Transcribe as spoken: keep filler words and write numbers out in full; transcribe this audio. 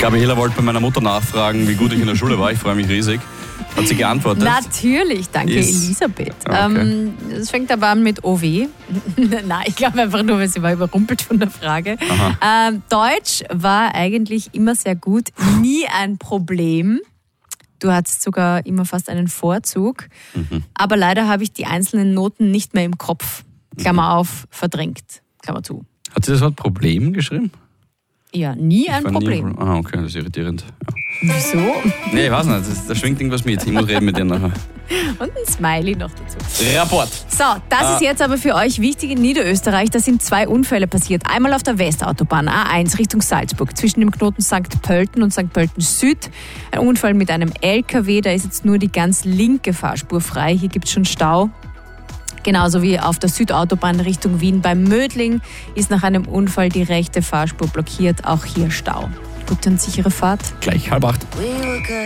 Gabriela wollte bei meiner Mutter nachfragen, wie gut ich in der Schule war. Ich freue mich riesig. Hat sie geantwortet? Natürlich, danke Ist- Elisabeth. Okay. Ähm, es fängt aber an mit O W. Nein, ich glaube einfach nur, weil sie war überrumpelt von der Frage. Ähm, Deutsch war eigentlich immer sehr gut, nie ein Problem. Du hattest sogar immer fast einen Vorzug. Mhm. Aber leider habe ich die einzelnen Noten nicht mehr im Kopf. Klammer auf, verdrängt. Klammer zu. Hat sie das Wort Problem geschrieben? Ja, nie ein War nie Problem. Pro- Ah, okay, das ist irritierend. Ja. Wieso? Nee, ich weiß nicht, das, da schwingt irgendwas mit. Ich muss reden mit dir nachher. Und ein Smiley noch dazu. Rapport. So, das Ah. ist jetzt aber für euch wichtig in Niederösterreich. Da sind zwei Unfälle passiert. Einmal auf der Westautobahn A eins Richtung Salzburg zwischen dem Knoten Sankt Pölten und Sankt Pölten Süd. Ein Unfall mit einem L K W. Da ist jetzt nur die ganz linke Fahrspur frei. Hier gibt es schon Stau. Genauso wie auf der Südautobahn Richtung Wien bei Mödling ist nach einem Unfall die rechte Fahrspur blockiert. Auch hier Stau. Gute und sichere Fahrt. Gleich halb acht.